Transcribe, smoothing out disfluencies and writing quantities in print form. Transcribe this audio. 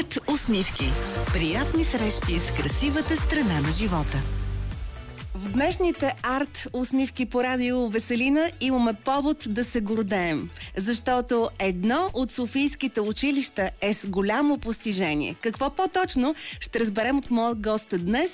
Арт усмивки. Приятни срещи с красивата страна на живота. В днешните арт усмивки по радио Веселина имаме повод да се гордеем, защото едно от софийските училища е с голямо постижение. Какво по-точно ще разберем от моят гост днес,